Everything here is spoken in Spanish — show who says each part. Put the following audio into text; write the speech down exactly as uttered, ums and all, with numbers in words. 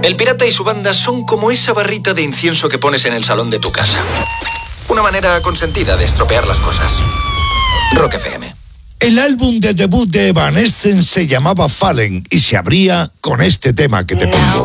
Speaker 1: El pirata y su banda son como esa barrita de incienso que pones en el salón de tu casa. Una manera consentida de estropear las cosas. Rock F M.
Speaker 2: El álbum de debut de Evanescence se llamaba Fallen y se abría con este tema que te pongo.